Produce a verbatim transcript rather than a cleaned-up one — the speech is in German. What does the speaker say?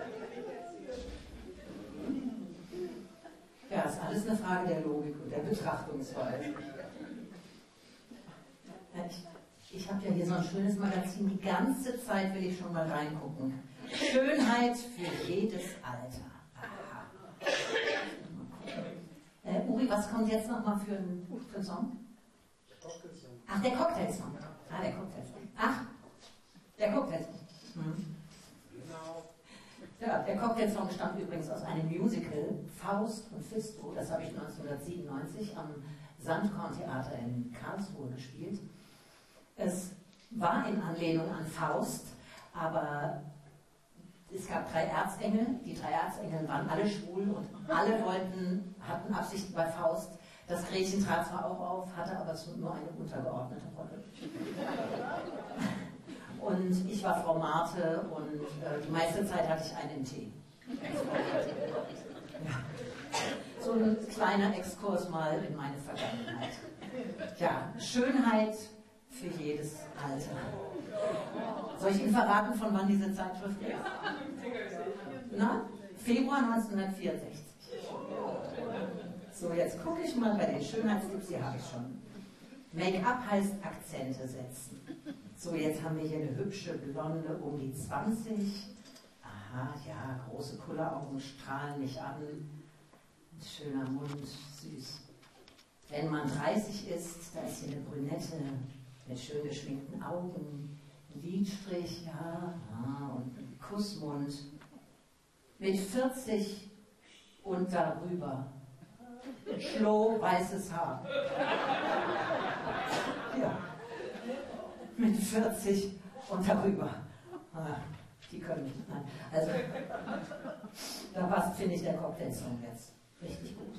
Ja, ist alles eine Frage der Logik und der Betrachtungsweise. Ich, ich habe ja hier so ein schönes Magazin, die ganze Zeit will ich schon mal reingucken. Schönheit für jedes Alter. Aha. Äh, Uri, was kommt jetzt nochmal für ein, für ein Song? Der Cocktailsong. Ach, der Cocktailsong. Ah, der Cocktailsong. Ach, der Cocktailsong. Hm. Genau. Ja, der Cocktailsong stammt übrigens aus einem Musical, Faust und Fisto. Das habe ich neunzehnhundertsiebenundneunzig am Sandkorntheater in Karlsruhe gespielt. Es war in Anlehnung an Faust, aber es gab drei Erzengel. Die drei Erzengel waren alle schwul und alle wollten, hatten Absichten bei Faust. Das Gretchen trat zwar auch auf, hatte aber nur eine untergeordnete Rolle. Und ich war Frau Marte und äh, die meiste Zeit hatte ich einen Tee. Ja. So ein kleiner Exkurs mal in meine Vergangenheit. Ja, Schönheit für jedes Alter. Soll ich Ihnen verraten, von wann diese Zeitschrift ist? Na? Februar neunzehnhundertvierundsechzig. So, jetzt gucke ich mal bei den Schönheitstipps, hier habe ich schon. Make-up heißt Akzente setzen. So, jetzt haben wir hier eine hübsche Blonde um die zwanzig. Aha, ja, große Kulleraugen strahlen mich an. Ein schöner Mund, süß. Wenn man dreißig ist, da ist hier eine Brünette mit schön geschminkten Augen, Lidstrich, ja, ah, und ein Kussmund. Mit vierzig und darüber. Schloh, weißes Haar. Ja. Mit vierzig und darüber. Ah, die können nicht. Nein. Also, da passt, finde ich, der Cocktailsong jetzt richtig gut.